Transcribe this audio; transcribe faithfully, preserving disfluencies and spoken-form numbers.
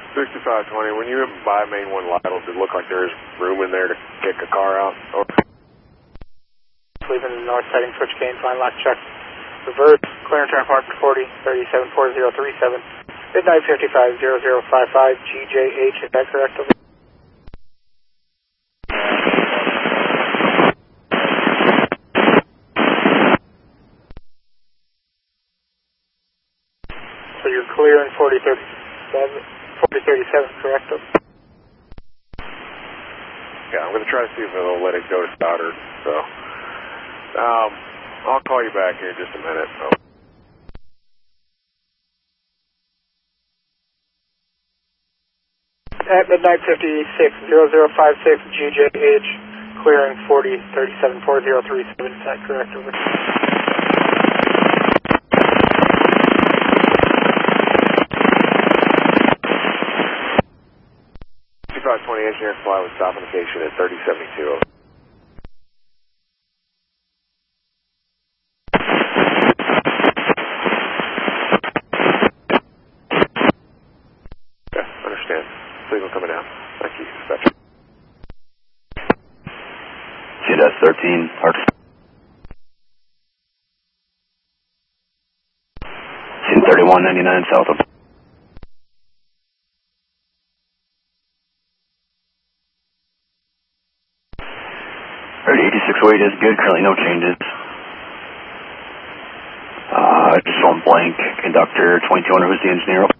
sixty-five twenty, when you went by main one Lytle, did it look like there's room in there to kick a car out? Over. Leaving the north siding, switch gain, fine left check. Reverse, clear and turn park forty, thirty-seven four zero three seven. Midnight fifty-five zero zero five five, G J H, is that correct? Over. So you're clear in forty thirty-seven, forty thirty-seven, correct? Over. Yeah, I'm going to try to see if it'll let it go to Stoddard, so um, I'll call you back here in just a minute. Oh. At midnight fifty-six zero zero five six, G J H, clearing forty, thirty-seven four zero three seven, is that correct? Over. sixty-five twenty, engineer fly with stop indication at thirty seventy-two. Okay, understand. Signal coming down. Thank you, dispatcher. C D S thirteen, Arc. Scene thirty-one ninety-nine south of. eighty-six weight is good, currently no changes. Uh, just on blank, conductor twenty-two hundred, who's the engineer?